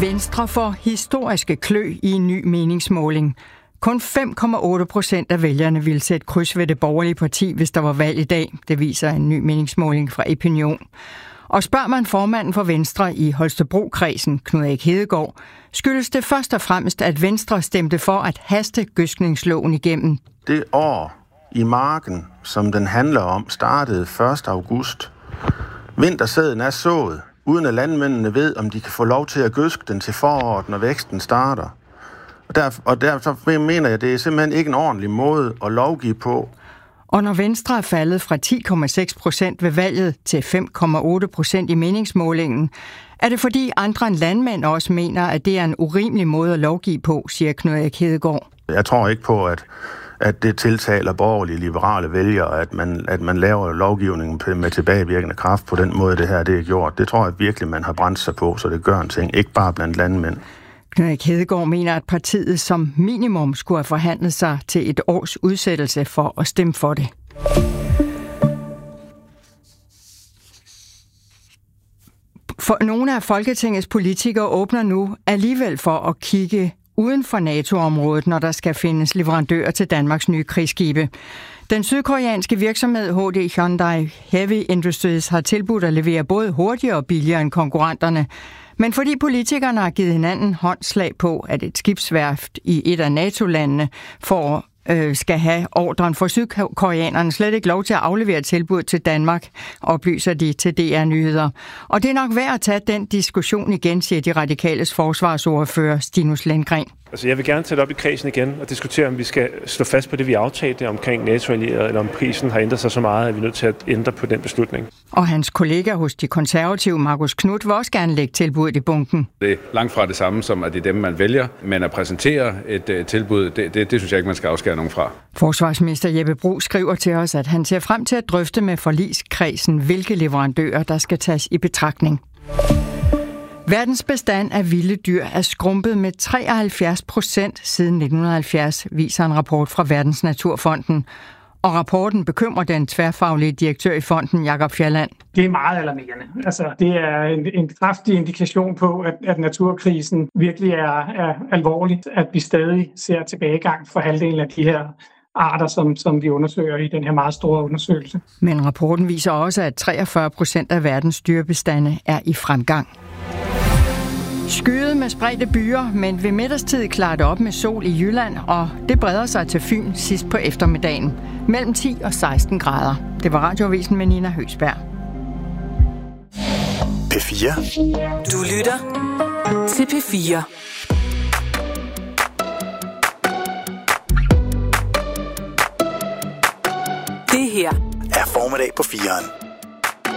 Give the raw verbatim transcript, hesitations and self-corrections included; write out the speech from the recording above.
Venstre får historiske klø i en ny meningsmåling. Kun fem komma otte procent af vælgerne ville sætte kryds ved det borgerlige parti, hvis der var valg i dag. Det viser en ny meningsmåling fra Epinion. Og spørger man formanden for Venstre i Holstebro-kredsen, Knud Erik Hedegaard, skyldes det først og fremmest, at Venstre stemte for at haste gødskningsloven igennem. Det år i marken, som den handler om, startede første august. Vintersæden er sået, uden at landmændene ved, om de kan få lov til at gødske den til foråret, når væksten starter. Og derfor, og derfor mener jeg, at det er simpelthen ikke en ordentlig måde at lovgive på. Og når Venstre er faldet fra ti komma seks procent ved valget til fem komma otte procent i meningsmålingen, er det fordi andre end landmænd også mener, at det er en urimelig måde at lovgive på, siger Knud Erik Hedegaard. Jeg tror ikke på, at, at det tiltaler borgerlige liberale vælgere, at man, at man laver lovgivningen med tilbagevirkende kraft på den måde, det her det er gjort. Det tror jeg virkelig, man har brændt sig på, så det gør en ting, ikke bare blandt landmænd. Knud Erik Hedegaard mener, at partiet som minimum skulle have forhandlet sig til et års udsættelse for at stemme for det. For nogle af Folketingets politikere åbner nu alligevel for at kigge uden for NATO-området, når der skal findes leverandører til Danmarks nye krigsskibe. Den sydkoreanske virksomhed H D Hyundai Heavy Industries har tilbudt at levere både hurtigere og billigere end konkurrenterne. Men fordi politikerne har givet hinanden håndslag på, at et skibsværft i et af NATO-landene får, øh, skal have ordren for sydkoreanerne slet ikke lov til at aflevere tilbud til Danmark, oplyser de til D R Nyheder. Og det er nok værd at tage den diskussion igen, siger de radikales forsvarsordfører Stinus Lindgren. Altså, jeg vil gerne tage det op i kredsen igen og diskutere, om vi skal stå fast på det, vi aftalte omkring NATO-allierede, eller om prisen har ændret sig så meget, at vi er nødt til at ændre på den beslutning. Og hans kollega hos de konservative, Markus Knudt, vil også gerne lægge tilbuddet i bunken. Det er langt fra det samme, som at det er dem, man vælger, men at præsentere et uh, tilbud, det, det, det synes jeg ikke, man skal afskære nogen fra. Forsvarsminister Jeppe Bruus skriver til os, at han ser frem til at drøfte med forligskredsen, hvilke leverandører, der skal tages i betragtning. Verdens bestand af vilde dyr er skrumpet med treoghalvfjerds procent siden nitten halvfjerds, viser en rapport fra Verdens Naturfonden. Og rapporten bekymrer den tværfaglige direktør i fonden, Jakob Fjelland. Det er meget alarmerende. Altså, det er en, en kraftig indikation på, at, at naturkrisen virkelig er, er alvorligt, at vi stadig ser tilbagegang for halvdelen af de her arter, som, som vi undersøger i den her meget store undersøgelse. Men rapporten viser også, at treogfyrre procent af verdens dyrebestande er i fremgang. Skyet med spredte byer, men ved middagstid klarer det op med sol i Jylland, og det breder sig til Fyn sidst på eftermiddagen. Mellem ti og seksten grader. Det var Radioavisen med Nina Høgsberg. P fire. Du lytter til P fire. Det her er formiddag på firen.